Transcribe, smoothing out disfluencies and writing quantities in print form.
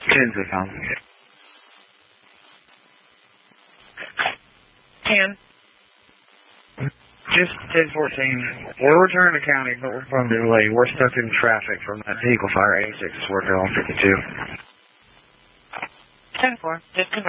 Tinsley Town. 10. Just 1014. We're returning to county, but we're from Dooley. We're stuck in traffic from that vehicle fire 86 working on 52. 10-4. Just